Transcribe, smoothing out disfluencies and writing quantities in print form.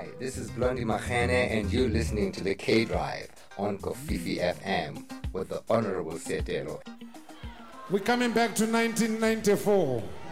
Hi, this is Blondie Machene, and you're listening to the K Drive on Kofifi FM with the Honorable Setelo. We're coming back to 1994.